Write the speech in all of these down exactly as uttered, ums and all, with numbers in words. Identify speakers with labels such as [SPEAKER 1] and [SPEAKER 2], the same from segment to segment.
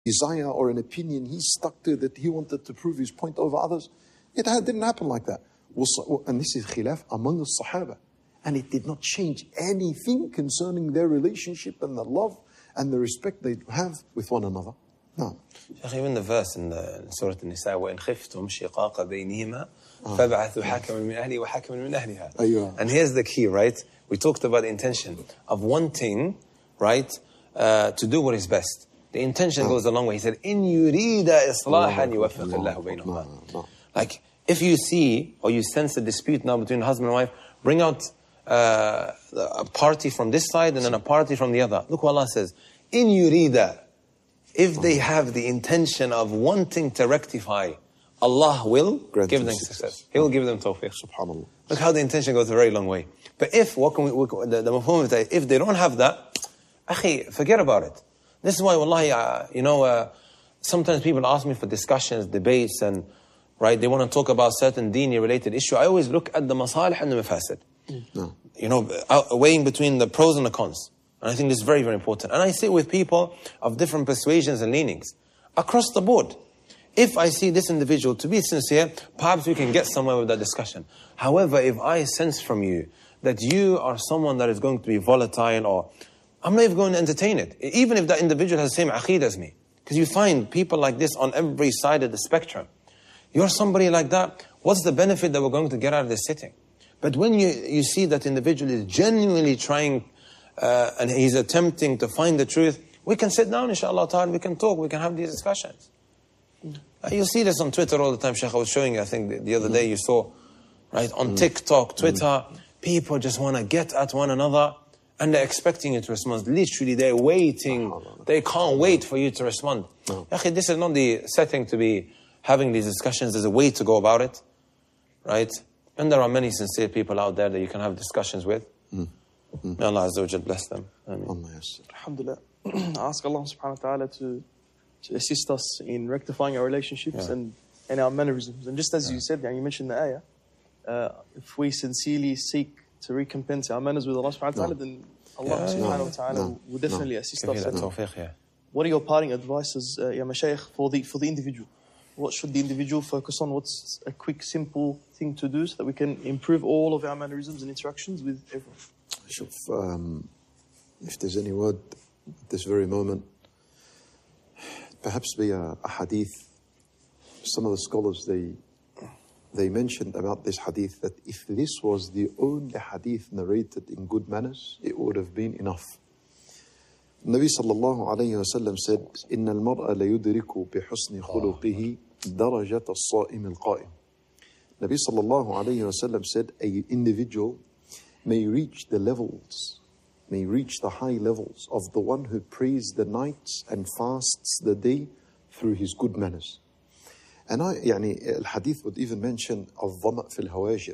[SPEAKER 1] desire or an opinion he stuck to that he wanted to prove his point over others. It didn't happen like that. And this is khilaf among the Sahaba. And it did not change anything concerning their relationship and the love and the respect they have with one another. No.
[SPEAKER 2] Even the verse in the in Surah An-Nisa, وَإِنْ خِفْتُمْ شِقَاقَ بَيْنِهِمَا فَبَعَثُوا حَكَمًا مِنْ أَهْلِهِ وَحَكَمًا مِنْ أَهْلِهَا.
[SPEAKER 1] أيوة.
[SPEAKER 2] And here's the key, right? We talked about the intention of wanting, right, uh, to do what is best. The intention goes a long way. He said, إِنْ يُرِيدَ إِصْلَاحًا يُوَفِّقِ اللَّهُ بَيْنَهُمَا. Like, if you see or you sense a dispute now between husband and wife, bring out uh, a party from this side and then a party from the other. Look what Allah says. إِنْ يُرِيدَ. If they have the intention of wanting to rectify, Allah will
[SPEAKER 1] Grant
[SPEAKER 2] give them success. success. He will give them tawfiq. Subhanallah. Look how the intention goes a very long way. But if, what can we, what can, the, the mafhum is that if they don't have that, akhi, forget about it. This is why, wallahi, uh, you know, uh, sometimes people ask me for discussions, debates, and right, they want to talk about certain dini related issue. I always look at the masalih and the mafasid.
[SPEAKER 1] No.
[SPEAKER 2] You know, uh, weighing between the pros and the cons. And I think this is very, very important. And I sit with people of different persuasions and leanings across the board. If I see this individual to be sincere, perhaps we can get somewhere with that discussion. However, if I sense from you that you are someone that is going to be volatile, or I'm not even going to entertain it, even if that individual has the same aqeedah as me. Because you find people like this on every side of the spectrum. You're somebody like that, what's the benefit that we're going to get out of this sitting? But when you, you see that individual is genuinely trying uh, and he's attempting to find the truth, we can sit down, inshallah ta'ala, we can talk, we can have these discussions. Mm. Uh, you see this on Twitter all the time, Shaykh. I was showing you, I think the, the other mm. day you saw, right, on mm. TikTok, Twitter, mm. people just want to get at one another and they're expecting you to respond. Literally, they're waiting. They can't wait for you to respond. No. Akhi, this is not the setting to be having these discussions. There's a way to go about it, right? And there are many sincere people out there that you can have discussions with. Mm. Mm. May Allah Azza wa Jal bless them. Ameen.
[SPEAKER 3] Alhamdulillah. I ask Allah subhanahu wa ta'ala to, to assist us in rectifying our relationships yeah. and, and our mannerisms. And just as yeah. you said, and you mentioned the ayah, uh, if we sincerely seek to recompense our manners with Allah subhanahu wa ta'ala, no. then Allah yeah, subhanahu no, wa ta'ala no, will definitely no. assist us. Tawfiq, yeah. What are your parting advices, uh, Ya Mashaykh, for the, for the individual? What should the individual focus on? What's a quick, simple thing to do so that we can improve all of our mannerisms and interactions with everyone?
[SPEAKER 1] Shuf, um, if there's any word at this very moment, perhaps be a, a hadith. Some of the scholars, they they mentioned about this hadith that if this was the only hadith narrated in good manners, it would have been enough. Nabi sallallahu alayhi wa sallam said, إِنَّ الْمَرْأَ لَيُدْرِكُ بِحُسْنِ خُلُقِهِ دَرَجَةَ الصَّائِمِ الْقَائِمِ. Nabi sallallahu alayhi wa sallam said, an individual may reach the levels, may reach the high levels of the one who prays the nights and fasts the day through his good manners. And I, يعني, الحديث would even mention الظمأ في الهواجر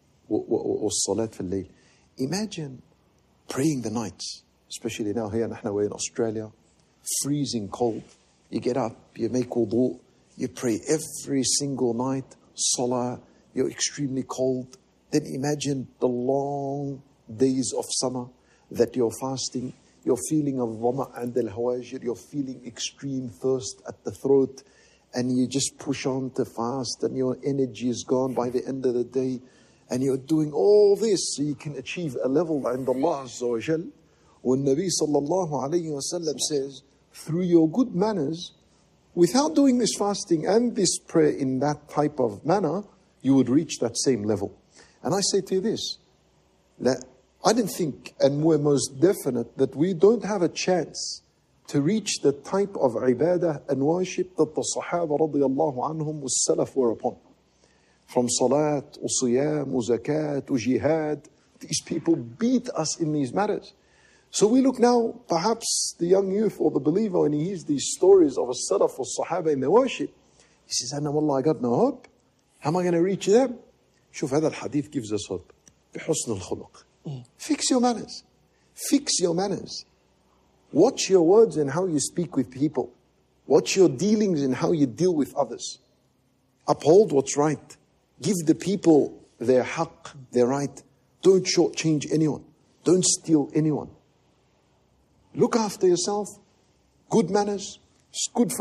[SPEAKER 1] والصلاة في الليل. Imagine praying the nights, especially now here, نحن we're in Australia, freezing cold. You get up, you make wudu, you pray every single night, salah, you're extremely cold. Then imagine the long days of summer that you're fasting, you're feeling a dhama and al-hawajir, you're feeling extreme thirst at the throat, and you just push on to fast, and your energy is gone by the end of the day, and you're doing all this so you can achieve a level and Allah Azza wa Jal. When Nabi sallallahu alayhi wa sallam says, through your good manners, without doing this fasting and this prayer in that type of manner, you would reach that same level. And I say to you this, that I didn't think, and we're most definite, that we don't have a chance to reach the type of ibadah and worship that the Sahaba radiallahu anhum was salaf were upon. From salat, or siyam, or zakat, or jihad, these people beat us in these matters. So we look now, perhaps the young youth or the believer, when he hears these stories of a salaf or Sahaba in their worship, he says, Anna wallah, I got no hope. How am I going to reach them? شوف هذا الحديث gives us hope. بحسن الخلق. Fix your manners. Fix your manners. Watch your words and how you speak with people. Watch your dealings and how you deal with others. Uphold what's right. Give the people their haqq, their right. Don't shortchange anyone. Don't steal anyone. Look after yourself. Good manners. It's good for